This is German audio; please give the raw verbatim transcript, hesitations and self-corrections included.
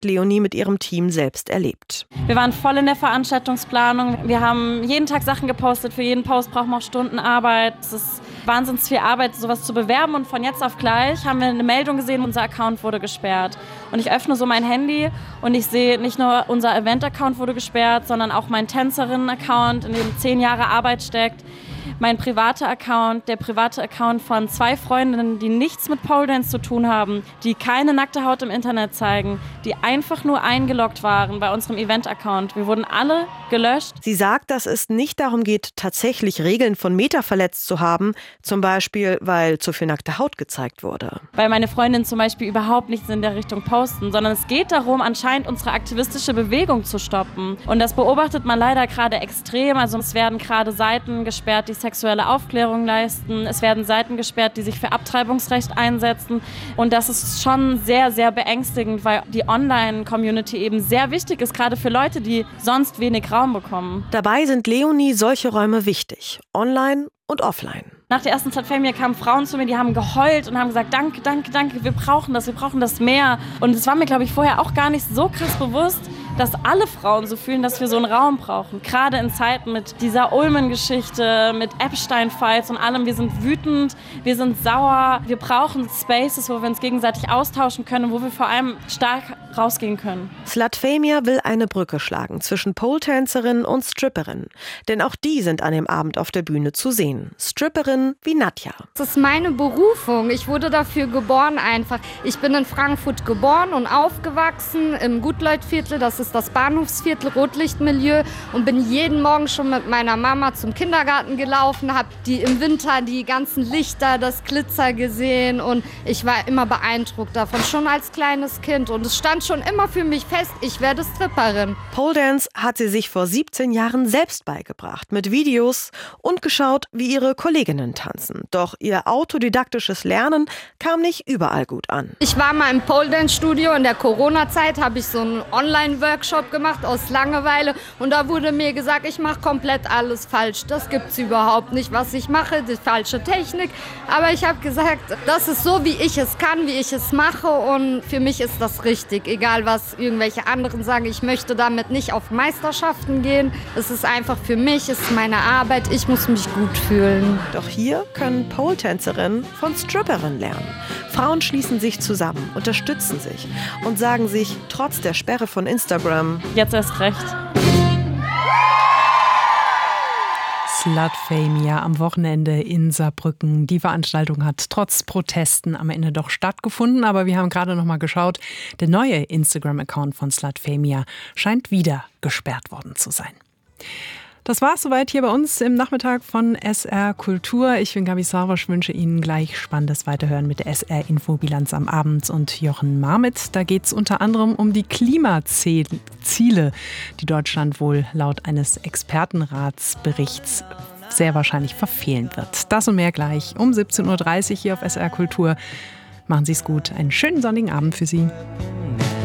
Leonie mit ihrem Team selbst erlebt. Wir waren voll in der Veranstaltungsplanung. Wir haben jeden Tag Sachen gepostet. Für jeden Post brauchen wir auch Stunden Arbeit. Es ist wahnsinnig viel Arbeit, sowas zu bewerben. Und von jetzt auf gleich haben wir eine Meldung gesehen, unser Account wurde gesperrt. Und ich öffne so mein Handy und ich sehe, nicht nur unser Event-Account wurde gesperrt, sondern auch mein Tänzerinnen-Account, in dem zehn Jahre Arbeit steckt. Mein privater Account, der private Account von zwei Freundinnen, die nichts mit Pole Dance zu tun haben, die keine nackte Haut im Internet zeigen, die einfach nur eingeloggt waren bei unserem Event-Account. Wir wurden alle gelöscht. Sie sagt, dass es nicht darum geht, tatsächlich Regeln von Meta verletzt zu haben, zum Beispiel, weil zu viel nackte Haut gezeigt wurde. Weil meine Freundinnen zum Beispiel überhaupt nichts in der Richtung posten, sondern es geht darum, anscheinend unsere aktivistische Bewegung zu stoppen. Und das beobachtet man leider gerade extrem. Also es werden gerade Seiten gesperrt, die sexuelle Aufklärung leisten. Es werden Seiten gesperrt, die sich für Abtreibungsrecht einsetzen. Und das ist schon sehr, sehr beängstigend, weil die Online-Community eben sehr wichtig ist, gerade für Leute, die sonst wenig Raum bekommen. Dabei sind Leonie solche Räume wichtig, online und offline. Nach der ersten Slut-Fame kamen Frauen zu mir, die haben geheult und haben gesagt, danke, danke, danke, wir brauchen das, wir brauchen das mehr. Und es war mir, glaube ich, vorher auch gar nicht so krass bewusst, dass alle Frauen so fühlen, dass wir so einen Raum brauchen. Gerade in Zeiten mit dieser Ulmen-Geschichte, mit Epstein-Files und allem. Wir sind wütend, wir sind sauer. Wir brauchen Spaces, wo wir uns gegenseitig austauschen können und wo wir vor allem stark rausgehen können. Slutfamia will eine Brücke schlagen zwischen Pole-Tänzerinnen und Stripperinnen. Denn auch die sind an dem Abend auf der Bühne zu sehen. Stripperinnen wie Nadja. Das ist meine Berufung. Ich wurde dafür geboren einfach. Ich bin in Frankfurt geboren und aufgewachsen im Gutleut-Viertel. Das ist das Bahnhofsviertel, Rotlichtmilieu, und bin jeden Morgen schon mit meiner Mama zum Kindergarten gelaufen, habe die im Winter die ganzen Lichter, das Glitzer gesehen und ich war immer beeindruckt davon, schon als kleines Kind, und es stand schon immer für mich fest, ich werde Stripperin. Pole Dance hat sie sich vor siebzehn Jahren selbst beigebracht, mit Videos und geschaut, wie ihre Kolleginnen tanzen. Doch ihr autodidaktisches Lernen kam nicht überall gut an. Ich war mal im Pole Dance Studio, in der Corona-Zeit habe ich so einen Online-Workshop gemacht aus Langeweile und da wurde mir gesagt, ich mache komplett alles falsch. Das gibt's überhaupt nicht, was ich mache, die falsche Technik. Aber ich habe gesagt, das ist so, wie ich es kann, wie ich es mache, und für mich ist das richtig. Egal, was irgendwelche anderen sagen, ich möchte damit nicht auf Meisterschaften gehen. Es ist einfach für mich, es ist meine Arbeit, ich muss mich gut fühlen. Doch hier können Pole-Tänzerinnen von Stripperinnen lernen. Frauen schließen sich zusammen, unterstützen sich und sagen sich trotz der Sperre von Instagram: Jetzt erst recht. Slutfamia am Wochenende in Saarbrücken. Die Veranstaltung hat trotz Protesten am Ende doch stattgefunden. Aber wir haben gerade noch mal geschaut, der neue Instagram-Account von Slutfamia scheint wieder gesperrt worden zu sein. Das war es soweit hier bei uns im Nachmittag von S R Kultur. Ich bin Gabi Sarwasch, wünsche Ihnen gleich spannendes Weiterhören mit der S R-Infobilanz am Abend und Jochen Marmit. Da geht es unter anderem um die Klimaziele, die Deutschland wohl laut eines Expertenratsberichts sehr wahrscheinlich verfehlen wird. Das und mehr gleich um siebzehn Uhr dreißig hier auf S R Kultur. Machen Sie es gut. Einen schönen sonnigen Abend für Sie.